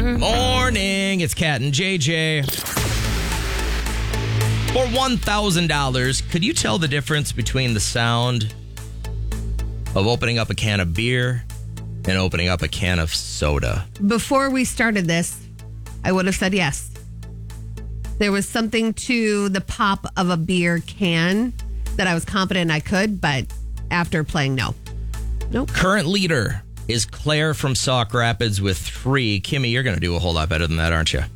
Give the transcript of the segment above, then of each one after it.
Morning. It's Kat and JJ. For $1,000, could you tell the difference between the sound of opening up a can of beer and opening up a can of soda? Before we started this, I would have said yes. There was something to the pop of a beer can that I was confident I could, but after playing, no. Nope. Current leader is Claire from Sauk Rapids with 3. Kimmy, you're going to do a whole lot better than that, aren't you?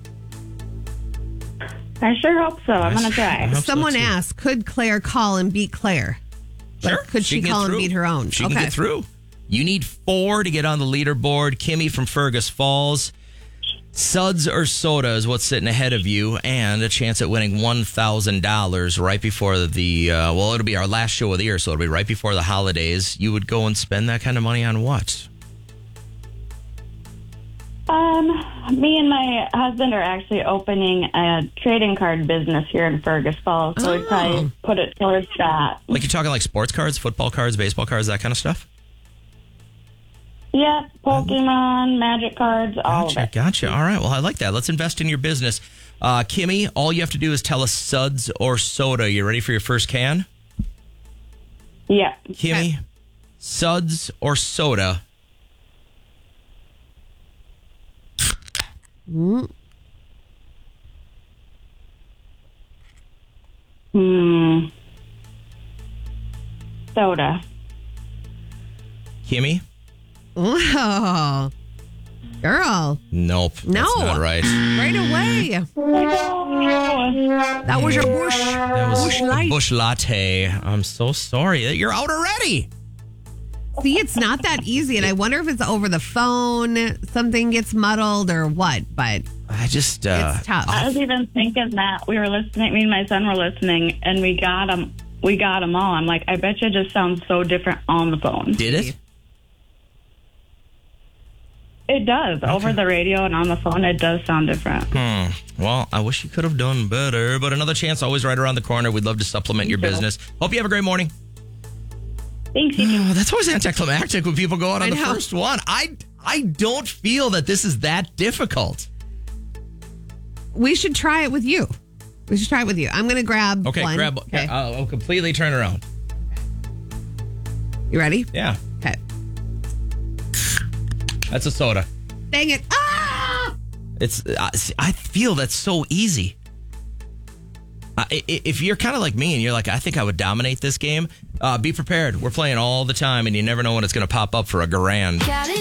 I sure hope so. I'm going to try. Someone asked, could Claire call and beat Claire? Sure. Like, could she call and beat her own? She can get through. You need 4 to get on the leaderboard. Kimmy from Fergus Falls. Suds or soda is what's sitting ahead of you, and a chance at winning $1,000 right before it'll be our last show of the year, so it'll be right before the holidays. You would go and spend that kind of money on what? Me and my husband are actually opening a trading card business here in Fergus Falls, so we'd probably put it towards that. Like, you're talking like sports cards, football cards, baseball cards, that kind of stuff? Yeah, Pokemon, Magic cards, all of it. Gotcha. All right. Well, I like that. Let's invest in your business. Kimmy, all you have to do is tell us suds or soda. You ready for your first can? Yeah. Kimmy, suds or soda? Soda. Kimmy? Wow. Girl. Nope. No. That's not right. Right away. That was your bush. That was bush light. Bush latte. I'm so sorry. You're out already. See, it's not that easy, and I wonder if it's over the phone, something gets muddled or what, but I just... it's tough. I was even thinking that. We were listening, me and my son were listening, and we got them all. I'm like, I bet you it just sounds so different on the phone. Did it? It does. Okay. Over the radio and on the phone, it does sound different. Well, I wish you could have done better, but another chance always right around the corner. We'd love to supplement your business. Hope you have a great morning. Thanks, you too. That's always anticlimactic when people go out on the first one. I don't feel that this is that difficult. We should try it with you. I'm going to grab one. Grab. Okay. I'll completely turn around. You ready? Yeah. Okay. That's a soda. Dang it. Ah! I feel that's so easy. If you're kind of like me and you're like, I think I would dominate this game, be prepared. We're playing all the time and you never know when it's going to pop up for $1,000.